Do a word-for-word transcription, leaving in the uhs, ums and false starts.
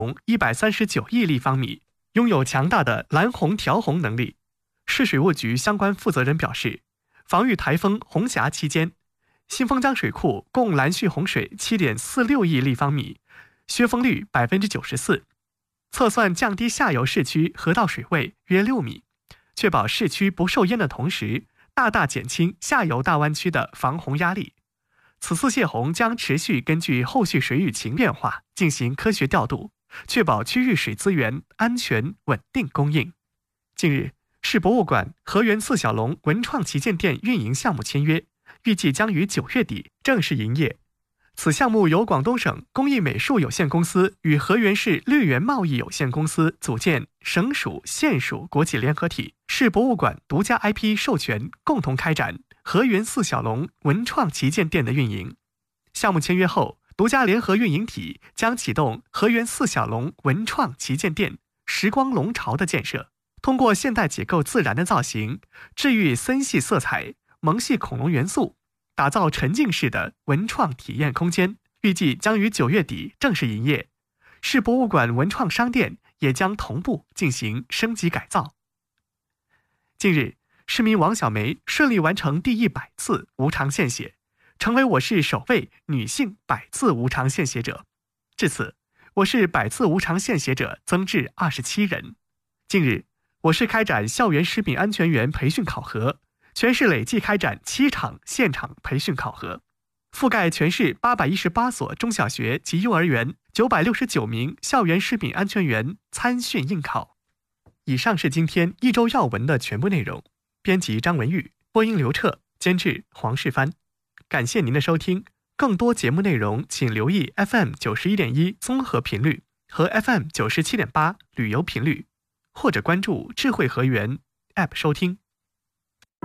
一百三十九亿立方米，拥有强大的蓝洪调洪能力。市水务局相关负责人表示，防御台风红霞期间，新丰江水库共拦蓄洪水 七点四六亿立方米，削峰率 百分之九十四， 测算降低下游市区河道水位约六米，确保市区不受淹的同时，大大减轻下游大湾区的防洪压力。此次泄洪将持续根据后续水雨情变化进行科学调度，确保区域水资源安全稳定供应。近日，市博物馆河源四小龙文创旗舰店运营项目签约，预计将于九月底正式营业。此项目由广东省工艺美术有限公司与河源市绿源贸易有限公司组建省属县属国企联合体，市博物馆独家 I P 授权，共同开展河源四小龙文创旗舰店的运营。项目签约后，独家联合运营体将启动河源四小龙文创旗舰店时光龙巢的建设，通过现代结构自然的造型，治愈森系色彩，萌系恐龙元素，打造沉浸式的文创体验空间，预计将于九月底正式营业。市博物馆文创商店也将同步进行升级改造。近日，市民王小梅顺利完成第一百次无偿献血，成为我市首位女性百次无偿献血者。至此，我市百次无偿献血者增至二十七人。近日，我市开展校园食品安全员培训考核，全市累计开展七场现场培训考核，覆盖全市八百一十八所中小学及幼儿园，九百六十九名校园食品安全员参训应考。以上是今天一周要闻的全部内容。编辑张文玉，播音刘彻，监制黄世帆。感谢您的收听，更多节目内容请留意 F M 九十一点一 综合频率和 F M 九十七点八 旅游频率，或者关注智慧河源 App 收听。